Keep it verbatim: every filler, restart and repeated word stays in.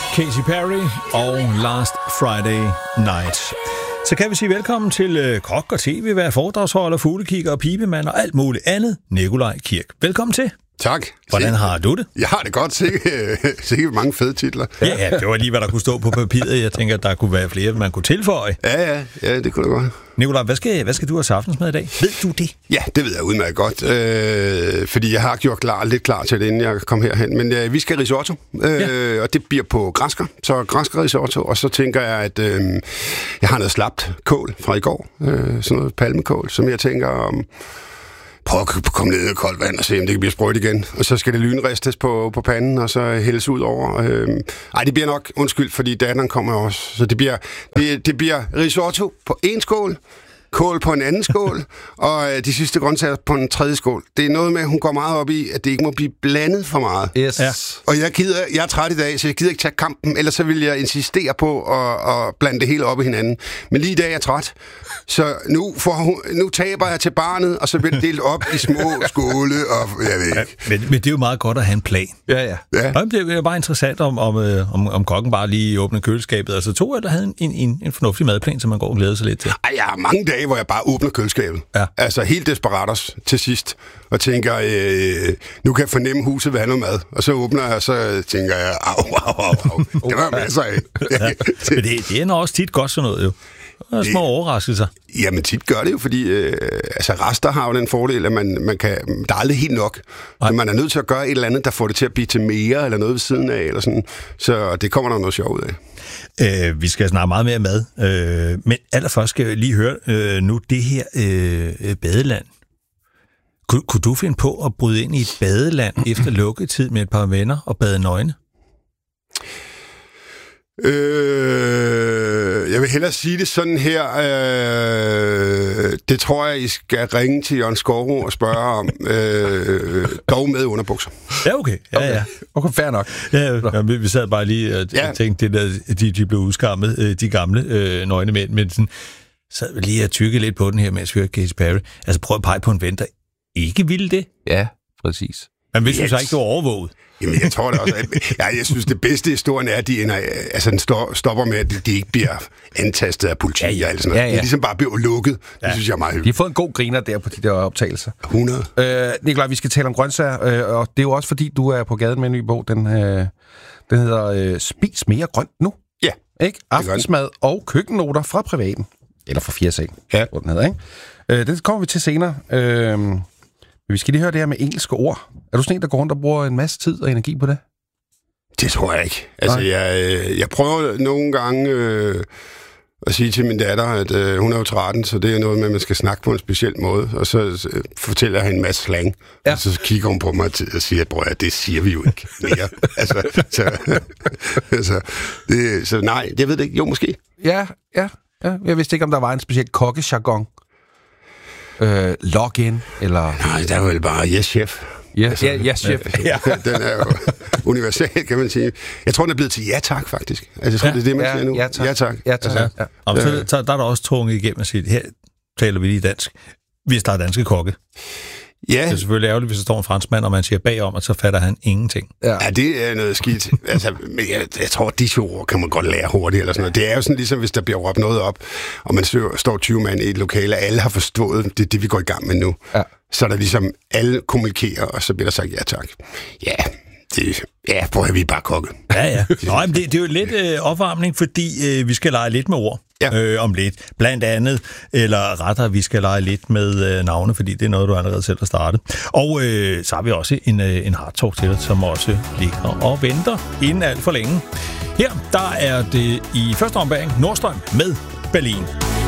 Katy Perry og Last Friday Night. Så kan vi sige velkommen til uh, kok og tv-vært, foredragsholder, fuglekigger og pibemand og alt muligt andet. Nikolaj Kirk. Velkommen til. Tak. Hvordan har du det? Jeg har det godt. Sikkert mange fede titler. Ja, ja, det var lige, hvad der kunne stå på papiret. Jeg tænker, at der kunne være flere, man kunne tilføje. Ja, ja, ja, det kunne det godt. Nikolaj, hvad skal, hvad skal du have til aftensmad i dag? Ved du det? Ja, det ved jeg udmærket godt. Øh, fordi jeg har gjort klar, lidt klar til det, inden jeg kom herhen. Men øh, vi skal risotto, øh, ja. Og det bliver på græsker. Så græsker risotto, og så tænker jeg, at øh, jeg har noget slapt kål fra i går. Øh, sådan noget palmekål, som jeg tænker om... Um, Prøv at komme ned i koldt vand og se, om det kan blive sprøjt igen. Og så skal det lynristes på, på panden, og så hældes ud over. Øhm, ej, det bliver nok undskyld, fordi datteren kommer også. Så det bliver, det, det bliver risotto på en skål, kål på en anden skål, og øh, de sidste grøntsager på en tredje skål. Det er noget med, at hun går meget op i, at det ikke må blive blandet for meget. Yes. Ja. Og jeg, gider, jeg er træt i dag, så jeg gider ikke tage kampen, ellers så vil jeg insistere på at, at blande det hele op i hinanden. Men lige i dag er jeg træt. Så nu, får hun, nu taber jeg til barnet, og så bliver det delt op i små skåle, og jeg ved ikke. Ja, men, men det er jo meget godt at have en plan. Ja, ja. ja. Og det er bare interessant, om, om, om, om kokken bare lige åbner køleskabet. Altså to eller havde en, en, en fornuftig madplan, som man går og glæder sig lidt til. Ej, jeg har mange dage, hvor jeg bare åbner køleskabet. Ja. Altså helt desperatos til sidst. Og tænker, øh, nu kan jeg fornemme, huset vil have noget mad. Og så åbner jeg, og så tænker jeg, au, au, au, au. Det var masser af. Ja. Men det, det er også tit godt sådan noget, jo. Og små overraskelser. Jamen tit gør det jo, fordi øh, altså rester har jo den fordel, at man, man kan, der er aldrig helt nok. Så man er nødt til at gøre et eller andet, der får det til at blive til mere, eller noget ved siden af, eller sådan. Så det kommer der noget sjovt ud af. Øh, vi skal snakke meget mere mad. Øh, men allerførst skal jeg lige høre øh, nu det her øh, badeland. Kun, kunne du finde på at bryde ind i et badeland efter lukketid med et par venner og bade nøgne? Øh, jeg vil hellere sige det sådan her. Øh, det tror jeg, I skal ringe til Jørgen Skårro og spørge om. Øh, dog med underbukser. Ja, okay. Ja, ja. Okay, fair nok. Ja, ja, vi sad bare lige og ja. tænkte, det der, de, de blev udskammet, de gamle øh, nøgne mænd, men sådan, sad vi lige og tykkede lidt på den her, mens vi hørte Katy Perry. Altså prøv at pege på en ven, der ikke ville det. Ja, præcis. Men hvis yes. du så ikke, du var overvåget? Jamen, jeg tror det også. At, ja, jeg synes, det bedste historien er, at de ender, altså, den stopper med, at de ikke bliver antastet af politi. Ja, ja. Eller sådan noget. Ja, ja. De ligesom bare bliver lukket. Ja. Det synes jeg er meget hyggeligt. De har fået en god griner der på de der optagelser. hundrede. Øh, Nikolaj, vi skal tale om grøntsager, øh, og det er jo også, fordi du er på gaden med en ny bog. Den, øh, den hedder øh, Spis mere grønt nu. Ja. Ikke? Aftensmad og køkkennoter fra privaten. Eller fra fire C, ja. hvor den hedder, ikke? Øh, det kommer vi til senere. Øh, vi skal lige høre det her med engelske ord. Er du sådan en, der går rundt og bruger en masse tid og energi på det? Det tror jeg ikke. Altså, jeg, jeg prøver nogle gange øh, at sige til min datter, at øh, hun er jo tretten, så det er noget med, at man skal snakke på en speciel måde. Og så øh, fortæller jeg hende en masse slang. Ja. Og så kigger hun på mig og siger, at det siger vi jo ikke mere. altså, så, altså, det, så nej, jeg ved det ikke. Jo, måske. Ja, ja, ja. Jeg vidste ikke, om der var en speciel kokkejargon. Øh, login, eller... Nej, der er vel bare yes, chef. Yes, altså, ja, yes, chef. Ja, den er jo universal, kan man sige. Jeg tror, den er blevet til ja tak, faktisk. Altså, jeg tror, ja, det er det, man ja, siger nu. Ja tak. Ja tak. Ja, tak. Altså, ja. Og så, så der er der også tvunget igennem at sige, her taler vi lige dansk, hvis der er danske kokke. Ja. Det er selvfølgelig ærgerligt, hvis der står en franskmand, og man siger bagom, og så fatter han ingenting. Ja, ja det er noget skidt. Altså, jeg, jeg tror, at disse ord kan man godt lære hurtigt, eller sådan noget. Det er jo sådan ligesom, hvis der bliver råbt noget op, og man står tyve mand i et lokale, og alle har forstået, det er det, vi går i gang med nu. Ja. Så er der ligesom, alle kommunikerer, og så bliver der sagt ja tak. Ja, det, ja, prøv at vi bare kokke. Ja, ja. Nå, men det, det er jo lidt øh, opvarmning, fordi øh, vi skal lege lidt med ord. Ja. Øh, om lidt. Blandt andet, eller rettere, vi skal lege lidt med øh, navne, fordi det er noget, du allerede selv har startet. Og øh, så har vi også en, øh, en hard talk til dig, som også ligger og venter inden alt for længe. Her, der er det i første ombæring Nordstrøm med Berlin.